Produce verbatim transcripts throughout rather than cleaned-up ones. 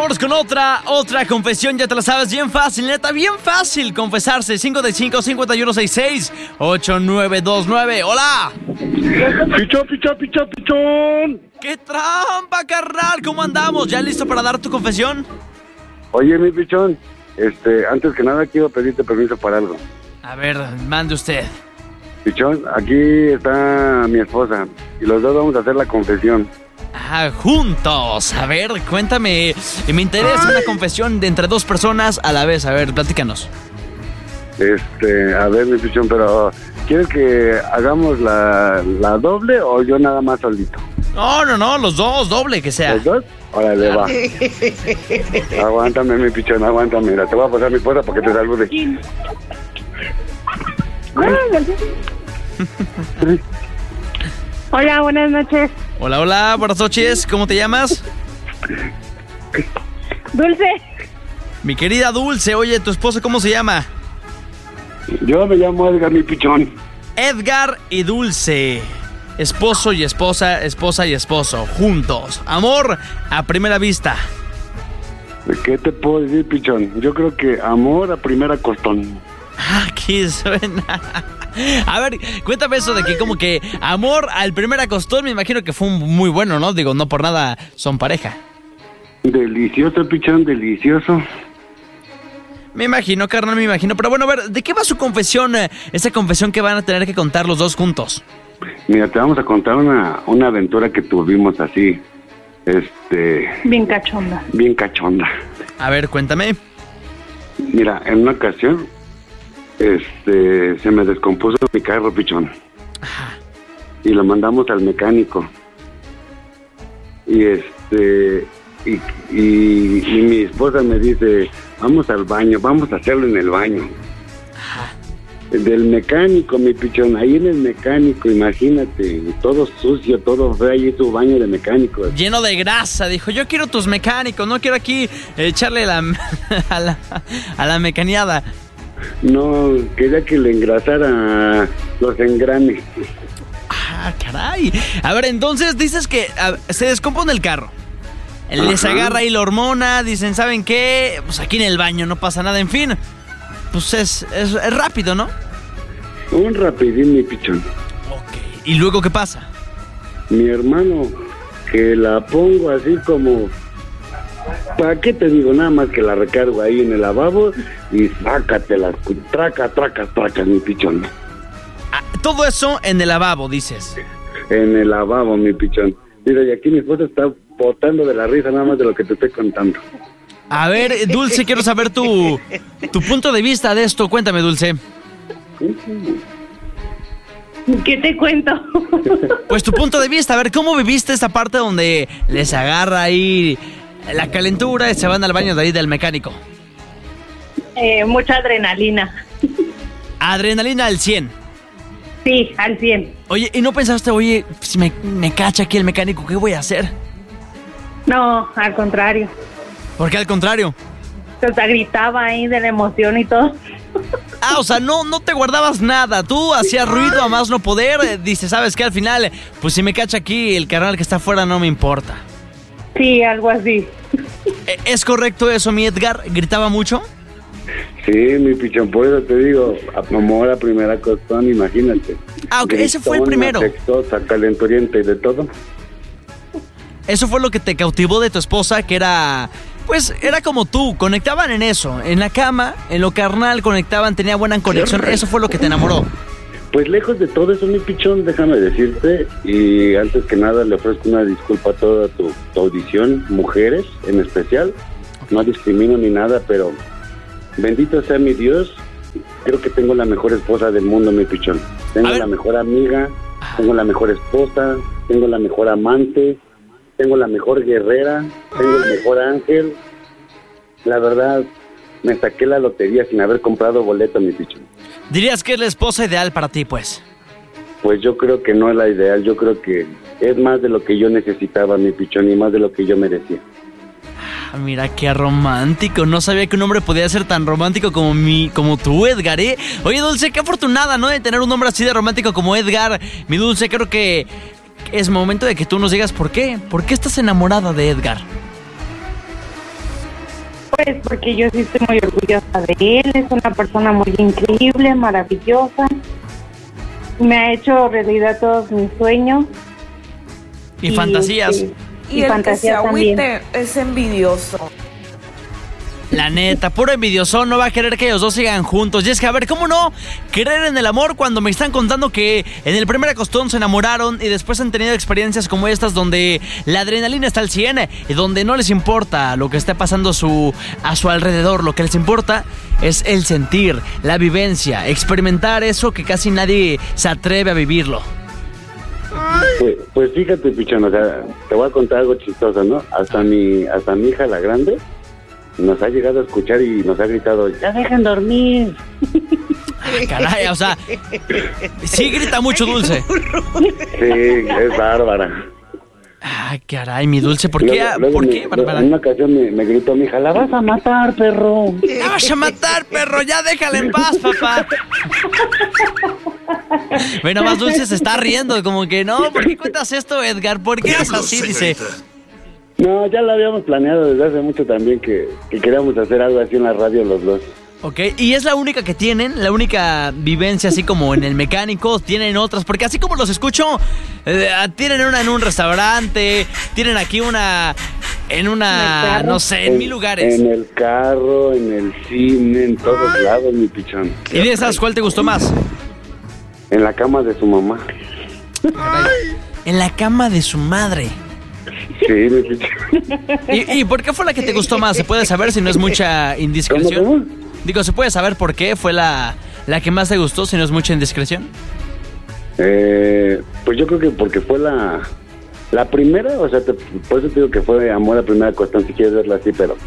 Vámonos con otra, otra confesión, ya te la sabes, bien fácil, neta, bien fácil confesarse. cinco cinco, cinco uno seis seis, ocho nueve dos nueve. ¡Hola! ¡Pichón, pichón, pichón, pichón! ¡Qué trampa, carnal! ¿Cómo andamos? ¿Ya listo para dar tu confesión? Oye, mi pichón, este, antes que nada quiero pedirte permiso para algo. A ver, mande usted. Pichón, aquí está mi esposa y los dos vamos a hacer la confesión. Ah, juntos. A ver, cuéntame. Me interesa una confesión de entre dos personas a la vez. A ver, platícanos. Este, a ver, mi pichón, pero ¿quieres que hagamos la, la doble o yo nada más solito? No, no, no, los dos, doble que sea. ¿Los dos? Órale, va. Aguántame, mi pichón, aguántame. Mira, te voy a pasar mi esposa para que te salude. Hola, buenas noches. Hola, hola, buenas noches. ¿Cómo te llamas? Dulce. Mi querida Dulce, oye, ¿tu esposo cómo se llama? Yo me llamo Edgar, mi pichón. Edgar y Dulce. Esposo y esposa, esposa y esposo, juntos. Amor a primera vista. ¿Qué te puedo decir, pichón? Yo creo que amor a primera costón. Ah, ¿qué suena? A ver, cuéntame eso de que como que amor al primer acostón, me imagino que fue muy bueno, ¿no? Digo, no por nada son pareja. Delicioso, pichón, delicioso. Me imagino, carnal, me imagino. Pero bueno, a ver, ¿de qué va su confesión? eh, Esa confesión que van a tener que contar los dos juntos. Mira, te vamos a contar una, una aventura que tuvimos así, este... Bien cachonda. Bien cachonda. A ver, cuéntame. Mira, en una ocasión, este, se me descompuso mi carro, pichón. Ajá. Y lo mandamos al mecánico. Y este, y, y, y mi esposa me dice, vamos al baño, vamos a hacerlo en el baño. Ajá. Del mecánico, mi pichón, ahí en el mecánico, imagínate, todo sucio, todo feo, ahí su baño de mecánico. Lleno de grasa, dijo, yo quiero tus mecánicos, no quiero aquí echarle la, a la, a la mecaneada. No, quería que le engrasara los engranes. Ah, caray. A ver, entonces dices que a, se descompone el carro. Les Ajá. agarra ahí la hormona, dicen, ¿saben qué? Pues aquí en el baño no pasa nada, en fin. Pues es, es, es rápido, ¿no? Un rapidín, mi pichón. Ok. ¿Y luego qué pasa? Mi hermano, que la pongo así como... ¿Para qué te digo? Nada más que la recargo ahí en el lavabo y sácatela, traca, traca, traca, mi pichón. Ah, todo eso en el lavabo, dices. En el lavabo, mi pichón. Mira, y aquí mi esposa está botando de la risa nada más de lo que te estoy contando. A ver, Dulce, quiero saber tu, tu punto de vista de esto. Cuéntame, Dulce. ¿Qué te cuento? Pues tu punto de vista, a ver, ¿cómo viviste esta parte donde les agarra ahí la calentura y se van al baño de ahí del mecánico? Eh, mucha adrenalina. Adrenalina al cien. Sí, al cien. Oye, ¿y no pensaste, oye, si me, me cacha aquí el mecánico, qué voy a hacer? No, al contrario. ¿Por qué al contrario? Hasta gritaba ahí de la emoción y todo. Ah, o sea, no, no te guardabas nada. Tú hacías ruido a más no poder. eh, Dices, ¿sabes qué? Al final, pues si me cacha aquí el carnal que está afuera no me importa. Sí, algo así. Eh, ¿Es correcto eso, mi Edgar? ¿Gritaba mucho? Sí, mi pichón, por eso te digo, amor a primera costón, imagínate. Ah, ok, ese fue el Gritona, primero. Sexosa, calenturienta y de todo. Eso fue lo que te cautivó de tu esposa, que era... Pues era como tú, conectaban en eso, en la cama, en lo carnal, conectaban, tenía buena conexión, eso fue lo que te enamoró. Pues lejos de todo eso, mi pichón, déjame decirte, y antes que nada le ofrezco una disculpa a toda tu, tu audición, mujeres en especial, no discrimino ni nada, pero bendito sea mi Dios, creo que tengo la mejor esposa del mundo, mi pichón. Tengo la mejor amiga, tengo la mejor esposa, tengo la mejor amante, tengo la mejor guerrera, tengo el mejor ángel. La verdad, me saqué la lotería sin haber comprado boleto, mi pichón. Dirías que es la esposa ideal para ti, pues. Pues yo creo que no es la ideal, yo creo que es más de lo que yo necesitaba, mi pichón, y más de lo que yo merecía. Ah, mira qué romántico, no sabía que un hombre podía ser tan romántico como mi, como tú, Edgar, ¿eh? Oye, Dulce, qué afortunada, ¿no? De tener un hombre así de romántico como Edgar. Mi Dulce, creo que es momento de que tú nos digas por qué. ¿Por qué estás enamorada de Edgar? Pues porque yo sí estoy muy orgullosa de él, es una persona muy increíble, maravillosa. Me ha hecho realidad todos mis sueños. Y, y fantasías. Sí. Y, y el fantasía que se agüite es envidioso. La neta, puro envidioso, no va a querer que ellos dos sigan juntos. Y es que, a ver, ¿cómo no creer en el amor cuando me están contando que en el primer acostón se enamoraron y después han tenido experiencias como estas donde la adrenalina está al cien y donde no les importa lo que esté pasando a su, a su alrededor? Lo que les importa es el sentir, la vivencia, experimentar eso que casi nadie se atreve a vivirlo. Pues, pues fíjate, pichón, o sea, te voy a contar algo chistoso, ¿no? Hasta mi, hasta mi hija, la grande, nos ha llegado a escuchar y nos ha gritado, ¡ya dejen dormir! Ah, caray, o sea, sí grita mucho Dulce. Sí, es bárbara. Ah, caray, mi Dulce, ¿por qué? Luego, luego ¿Por me, qué, Bárbara? En una ocasión me, me gritó mi hija, ¡la vas a matar, perro! ¡La vas a matar, perro! ¡Ya déjala en paz, papá! Bueno, más Dulce se está riendo, como que, no, ¿por qué cuentas esto, Edgar? ¿Por qué eres así? Dice. No, ya lo habíamos planeado desde hace mucho también que, que queríamos hacer algo así en la radio los dos. Ok, ¿y es la única que tienen? ¿La única vivencia así como en el mecánico? ¿Tienen otras? Porque así como los escucho, eh, tienen una en un restaurante, tienen aquí una en una, no sé, en, en mil lugares. En el carro, en el cine, en todos lados, mi pichón. ¿Y de esas cuál te gustó más? En la cama de su mamá. Ay. En la cama de su madre. Sí, mi pichón. ¿Y, ¿Y por qué fue la que te gustó más? ¿Se puede saber si no es mucha indiscreción? ¿Cómo, cómo? Digo, ¿se puede saber por qué fue la, la que más te gustó si no es mucha indiscreción? Eh, pues yo creo que porque fue la la primera, o sea, te, por eso te digo que fue amor a primera cuestión, si quieres verla así, pero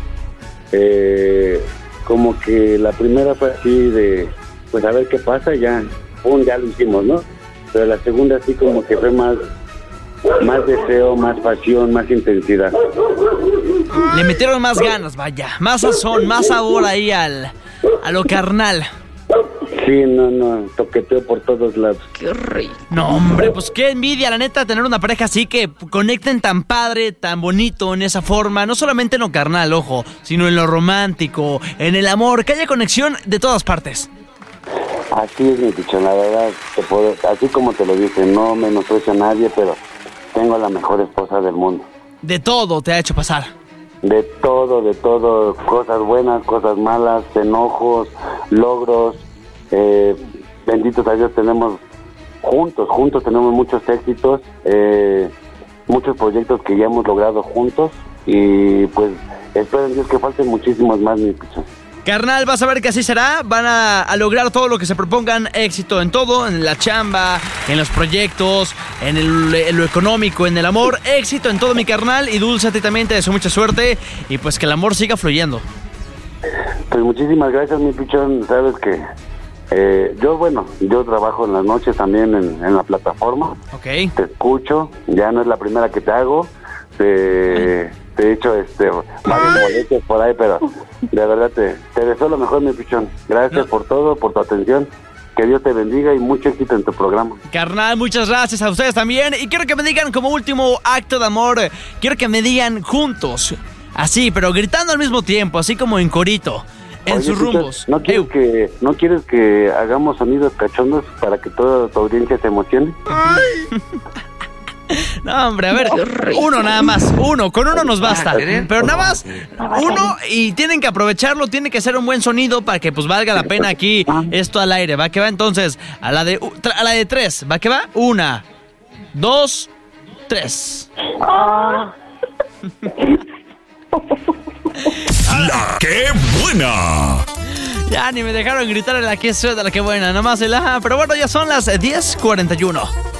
eh, como que la primera fue así de, pues a ver qué pasa, ya, pum, ya lo hicimos, ¿no? Pero la segunda así como que fue más, más deseo, más pasión, más intensidad. Le metieron más ganas, vaya, más sazón, más sabor ahí al, a lo carnal. Sí, no, no, toqueteo por todos lados. Qué rico. No, hombre, pues qué envidia, la neta, tener una pareja así que conecten tan padre, tan bonito en esa forma. No solamente en lo carnal, ojo, sino en lo romántico, en el amor, que haya conexión de todas partes. Así es, mi pichón, la verdad, te puedo, así como te lo dije, no menosprecio a nadie, pero tengo la mejor esposa del mundo. De todo te ha hecho pasar. De todo, de todo, cosas buenas, cosas malas, enojos, logros. Eh, benditos a Dios, tenemos juntos, juntos tenemos muchos éxitos, eh, muchos proyectos que ya hemos logrado juntos y pues espero en Dios que falten muchísimos más, mi pichón. Carnal, vas a ver que así será, van a, a lograr todo lo que se propongan, éxito en todo, en la chamba, en los proyectos, en, el, en lo económico, en el amor, éxito en todo, mi carnal, y Dulce, a ti también te deseo mucha suerte y pues que el amor siga fluyendo. Pues muchísimas gracias, mi pichón, sabes que eh, yo, bueno, yo trabajo en las noches también en, en la plataforma. Ok. Te escucho, ya no es la primera que te hago, te... Te he hecho este, varios boletos por ahí, pero de verdad te, te deseo lo mejor, mi pichón. Gracias no. por todo, por tu atención. Que Dios te bendiga y mucho éxito en tu programa. Carnal, muchas gracias a ustedes también. Y quiero que me digan como último acto de amor, quiero que me digan juntos, así, pero gritando al mismo tiempo, así como en corito, en Oye, sus rumbos. ¿No quieres, que, ¿No quieres que hagamos sonidos cachondos para que toda tu audiencia se emocione? No, hombre, a ver, uno nada más, uno, con uno nos basta, pero nada más uno y tienen que aprovecharlo, tiene que ser un buen sonido para que pues valga la pena aquí esto al aire, ¿va que va? Entonces, a la de a la de tres, ¿va que va? Una, dos, tres. ¡La qué buena! Ya ni me dejaron gritar en la que suena, la que buena, nada más el ajá, pero bueno, ya son las diez cuarenta y uno.